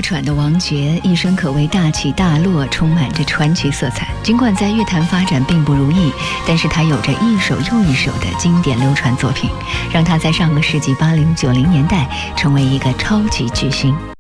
传的王爵，一生可谓大起大落，充满着传奇色彩。尽管在乐坛发展并不如意，但是他有着一首又一首的经典流传作品，让他在上个世纪80、90年代成为一个超级巨星。